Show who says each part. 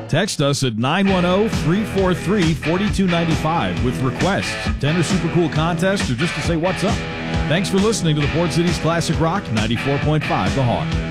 Speaker 1: Text us at 910-343-4295 with requests, Tenor Super Cool contest, or just to say what's up. Thanks for listening to the Port City's Classic Rock 94.5 The Hog.